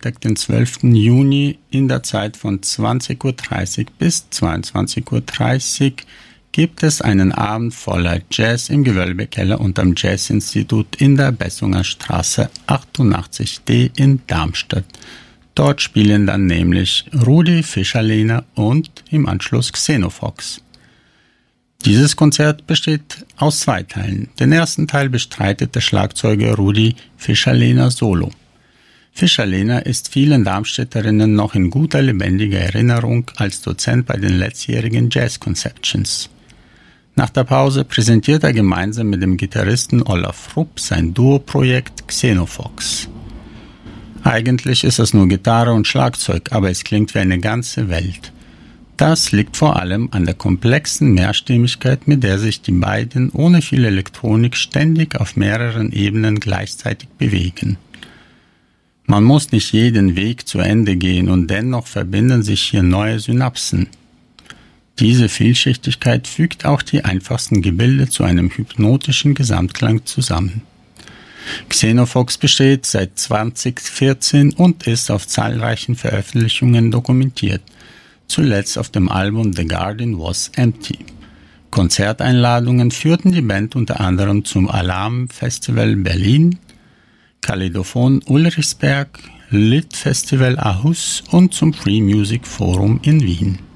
Freitag, den 12. Juni in der Zeit von 20:30 Uhr bis 22:30 Uhr gibt es einen Abend voller Jazz im Gewölbekeller unterm Jazzinstitut in der Bessunger Straße 88D in Darmstadt. Dort spielen dann nämlich Rudi Fischerlehner und im Anschluss Xenofox. Dieses Konzert besteht aus 2 Teilen. Den ersten Teil bestreitet der Schlagzeuger Rudi Fischerlehner solo. Fischerlehner ist vielen Darmstädterinnen noch in guter, lebendiger Erinnerung als Dozent bei den letztjährigen Jazz Conceptions. Nach der Pause präsentiert er gemeinsam mit dem Gitarristen Olaf Rupp sein Duo-Projekt Xenofox. Eigentlich ist es nur Gitarre und Schlagzeug, aber es klingt wie eine ganze Welt. Das liegt vor allem an der komplexen Mehrstimmigkeit, mit der sich die beiden ohne viel Elektronik ständig auf mehreren Ebenen gleichzeitig bewegen. Man muss nicht jeden Weg zu Ende gehen und dennoch verbinden sich hier neue Synapsen. Diese Vielschichtigkeit fügt auch die einfachsten Gebilde zu einem hypnotischen Gesamtklang zusammen. Xenofox besteht seit 2014 und ist auf zahlreichen Veröffentlichungen dokumentiert, zuletzt auf dem Album The Garden Was Empty. Konzerteinladungen führten die Band unter anderem zum Alarm Festival Berlin, Kaleidophon Ulrichsberg, Lit Festival Aarhus und zum Free Music Forum in Wien.